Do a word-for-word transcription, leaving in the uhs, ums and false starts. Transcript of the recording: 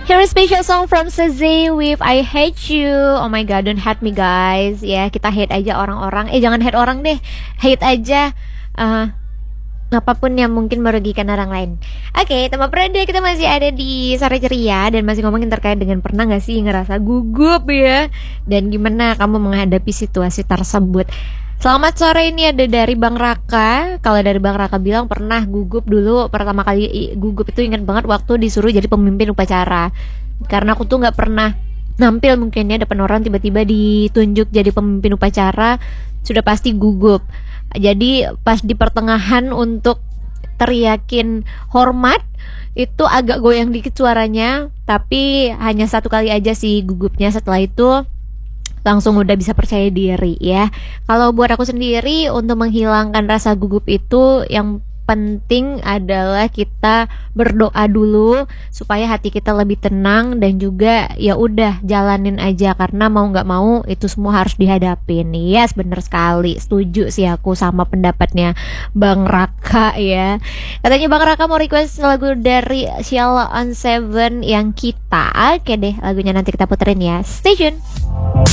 Here is special song from Seze with I Hate You. Oh my god, don't hate me guys. Ya, kita hate aja orang-orang. Eh, jangan hate orang deh. Hate aja uh, apapun yang mungkin merugikan orang lain. Oke, okay, teman Prada, kita masih ada di Sore Ceria dan masih ngomongin terkait dengan pernah gak sih ngerasa gugup ya, dan gimana kamu menghadapi situasi tersebut. Selamat sore, ini ada dari Bang Raka. Kalau dari Bang Raka bilang pernah gugup dulu. Pertama kali gugup itu ingat banget waktu disuruh jadi pemimpin upacara. Karena aku tuh gak pernah nampil mungkin ya depan orang, tiba-tiba ditunjuk jadi pemimpin upacara, sudah pasti gugup. Jadi pas di pertengahan untuk teriakin hormat itu agak goyang dikit suaranya, tapi hanya satu kali aja sih gugupnya. Setelah itu langsung udah bisa percaya diri ya. Kalau buat aku sendiri, untuk menghilangkan rasa gugup itu yang penting adalah kita berdoa dulu supaya hati kita lebih tenang, dan juga ya udah jalanin aja, karena mau nggak mau itu semua harus dihadapin. Yes, bener sekali, setuju sih aku sama pendapatnya Bang Raka ya. Katanya Bang Raka mau request lagu dari Sheila on Seven yang Kita. Oke deh, lagunya nanti kita puterin ya, stay tune.